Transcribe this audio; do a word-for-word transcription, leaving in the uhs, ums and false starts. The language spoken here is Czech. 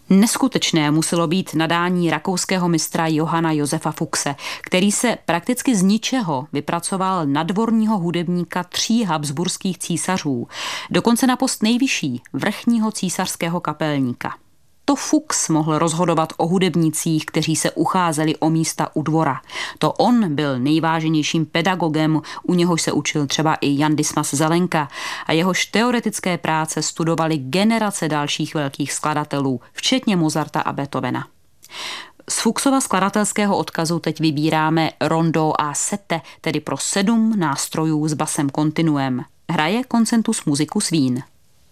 Neskutečné muselo být nadání rakouského mistra Johanna Josefa Fuchse, který se prakticky z ničeho vypracoval nadvorního hudebníka tří habsburských císařů, dokonce na post nejvyšší, vrchního císařského kapelníka. To Fuchs mohl rozhodovat o hudebnících, kteří se ucházeli o místa u dvora. To on byl nejváženějším pedagogem, u něhož se učil třeba i Jan Dismas Zelenka a jehož teoretické práce studovali generace dalších velkých skladatelů, včetně Mozarta a Beethovena. Z Fuchsova skladatelského odkazu teď vybíráme rondo a sette, tedy pro sedm nástrojů s basem kontinuem. Hraje Concentus Musicus Wien.